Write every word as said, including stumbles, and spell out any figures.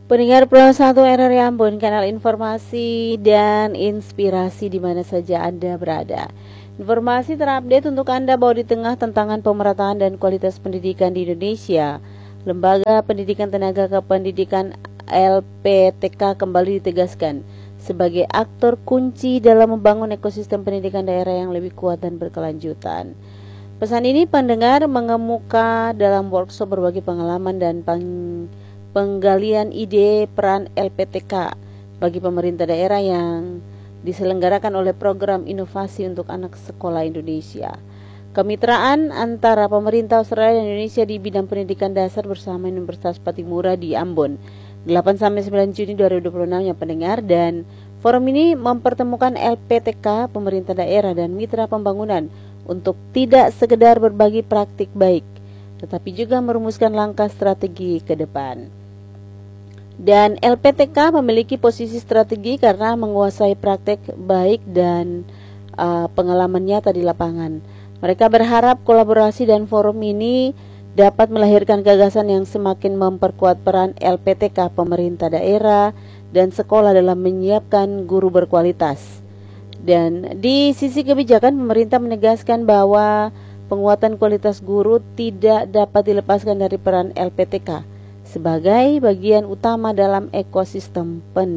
Pendengar Pro satu R R I Ambon, kanal informasi dan inspirasi di mana saja Anda berada. Informasi terupdate untuk Anda bahwa di tengah tantangan pemerataan dan kualitas pendidikan di Indonesia, Lembaga Pendidikan Tenaga Kependidikan L P T K kembali ditegaskan sebagai aktor kunci dalam membangun ekosistem pendidikan daerah yang lebih kuat dan berkelanjutan. Pesan ini pendengar mengemuka dalam workshop berbagi pengalaman dan peng penggalian ide peran L P T K bagi pemerintah daerah yang diselenggarakan oleh Program Inovasi untuk Anak Sekolah Indonesia. Kemitraan antara pemerintah Australia dan Indonesia di bidang pendidikan dasar bersama Universitas Patimura di Ambon delapan sampai sembilan Juni dua ribu dua puluh enam ya pendengar, dan forum ini mempertemukan L P T K, pemerintah daerah dan mitra pembangunan untuk tidak sekedar berbagi praktik baik, tetapi juga merumuskan langkah strategi ke depan. Dan L P T K memiliki posisi strategi karena menguasai praktek baik dan uh, pengalaman nyata di lapangan. Mereka berharap kolaborasi dan forum ini dapat melahirkan gagasan yang semakin memperkuat peran L P T K, pemerintah daerah, dan sekolah dalam menyiapkan guru berkualitas. Dan di sisi kebijakan, pemerintah menegaskan bahwa penguatan kualitas guru tidak dapat dilepaskan dari peran L P T K sebagai bagian utama dalam ekosistem pendidikan.